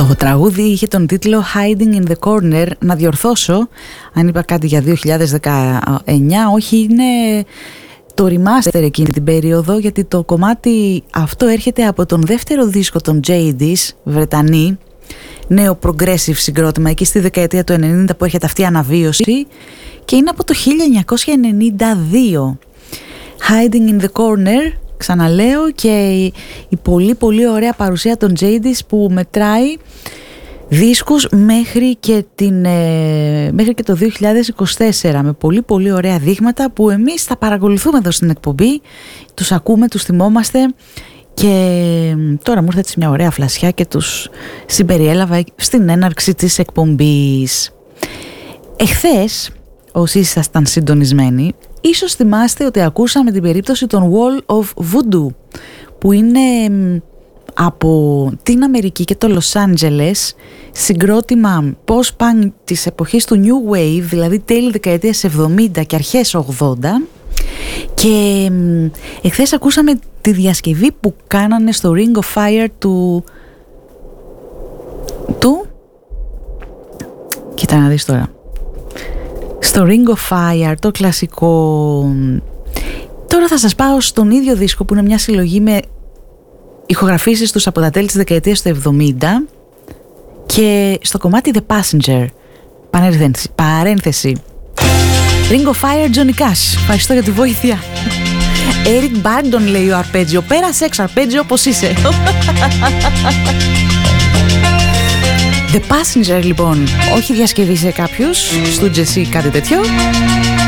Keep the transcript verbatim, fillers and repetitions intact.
Το τραγούδι είχε τον τίτλο Hiding in the Corner. Να διορθώσω, αν είπα κάτι για δύο χιλιάδες δεκαεννιά, όχι, είναι το remaster εκείνη την περίοδο, γιατί το κομμάτι αυτό έρχεται από τον δεύτερο δίσκο των Jadis, Βρετανοί, νέο progressive συγκρότημα εκεί στη δεκαετία του ενενήντα που έρχεται αυτή η αναβίωση, και είναι από το χίλια εννιακόσια ενενήντα δύο. Hiding in the Corner, ξαναλέω, και η, η πολύ πολύ ωραία παρουσία των Jadis που μετράει δίσκους μέχρι και, την, ε, μέχρι και το δύο χιλιάδες είκοσι τέσσερα, με πολύ πολύ ωραία δείγματα που εμείς θα παρακολουθούμε εδώ στην εκπομπή, τους ακούμε, τους θυμόμαστε, και τώρα μου ήρθε έτσι μια ωραία φλασιά και τους συμπεριέλαβα στην έναρξη της εκπομπής. Εχθές, όσοι ήσασταν συντονισμένοι, ίσως θυμάστε ότι ακούσαμε την περίπτωση των Wall of Voodoo, που είναι από την Αμερική και το Λος Άντζελες, συγκρότημα post-punk της εποχής του New Wave, δηλαδή τέλη δεκαετίας εβδομήντα και αρχές ογδόντα, και εχθές ακούσαμε τη διασκευή που κάνανε στο Ring of Fire του του κοίτα να δεις τώρα, στο Ring of Fire, το κλασικό. Τώρα θα σας πάω στον ίδιο δίσκο που είναι μια συλλογή με ηχογραφήσεις τους από τα τέλη της δεκαετίας του εβδομήντα, και στο κομμάτι The Passenger, παρένθεση, παρένθεση Ring of Fire, Johnny Cash. Ευχαριστώ για τη βοήθεια. Eric Burdon, λέει ο αρπέτζιο. Πέρασε έξω αρπέτζιο όπως είσαι. The Passenger, λοιπόν, όχι διασκευή σε κάποιους, στο Jesse, κάτι τέτοιο.